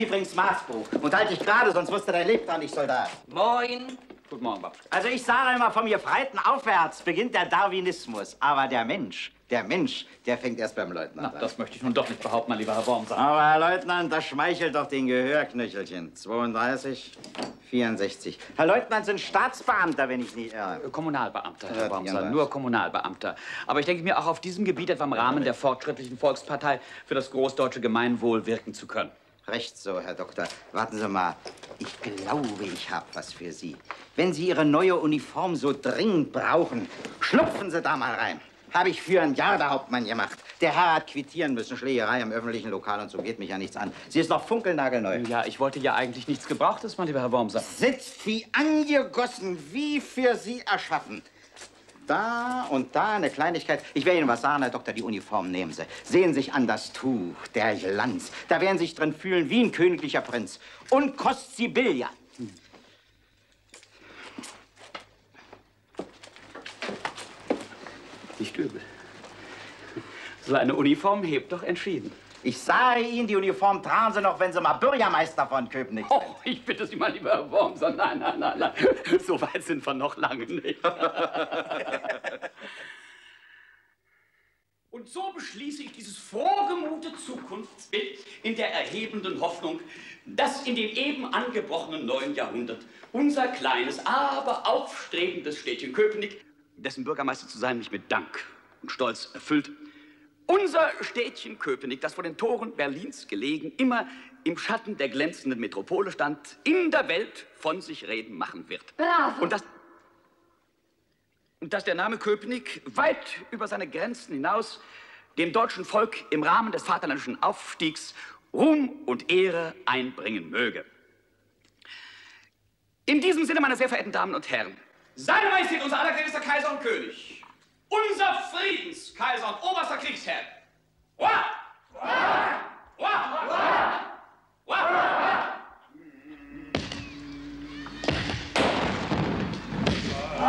Übrigens Maßbuch. Und halt dich gerade, sonst wirst du dein Lebtag nicht Soldat. Moin. Guten Morgen, Babschka. Also ich sage immer, vom Gefreiten aufwärts beginnt der Darwinismus. Aber der Mensch, der fängt erst beim Leutnant an. Das möchte ich nun doch nicht behaupten, mein lieber Herr Wormser. Aber Herr Leutnant, das schmeichelt doch den Gehörknöchelchen. 32, 64. Herr Leutnant sind Staatsbeamter, wenn ich nicht irre. Kommunalbeamter, Herr Wormser, nur Kommunalbeamter. Aber ich denke mir, auch auf diesem Gebiet etwa im Rahmen der fortschrittlichen Volkspartei für das großdeutsche Gemeinwohl wirken zu können. Recht so, Herr Doktor. Warten Sie mal. Ich glaube, ich habe was für Sie. Wenn Sie Ihre neue Uniform so dringend brauchen, schlupfen Sie da mal rein. Habe ich für ein Jahr der Hauptmann gemacht. Der Herr hat quittieren müssen. Schlägerei im öffentlichen Lokal und so geht mich ja nichts an. Sie ist noch funkelnagelneu. Ja, ich wollte ja eigentlich nichts Gebrauchtes, mein lieber Herr Wormser. Sitzt wie angegossen, wie für Sie erschaffen. Da und da eine Kleinigkeit. Ich will Ihnen was sagen, Herr Doktor, die Uniform nehmen Sie. Sehen sich an das Tuch, der Glanz. Da werden Sie sich drin fühlen wie ein königlicher Prinz. Und kostet Sie Billard. Nicht übel. So eine Uniform hebt doch entschieden. Ich sage Ihnen, die Uniform tragen Sie noch, wenn Sie mal Bürgermeister von Köpenick sind. Oh, ich bitte Sie mal, lieber Herr Wormser. Nein, nein, nein, nein. So weit sind wir noch lange nicht. Und so beschließe ich dieses frohgemute Zukunftsbild in der erhebenden Hoffnung, dass in dem eben angebrochenen neuen Jahrhundert unser kleines, aber aufstrebendes Städtchen Köpenick, dessen Bürgermeister zu sein mich mit Dank und Stolz erfüllt, unser Städtchen Köpenick, das vor den Toren Berlins gelegen, immer im Schatten der glänzenden Metropole stand, in der Welt von sich reden machen wird. Bravo! Und dass der Name Köpenick weit über seine Grenzen hinaus dem deutschen Volk im Rahmen des vaterländischen Aufstiegs Ruhm und Ehre einbringen möge. In diesem Sinne, meine sehr verehrten Damen und Herren, Seine Majestät, unser allergnädigster Kaiser und König, unser Friedenskaiser und oberster Kriegsherr,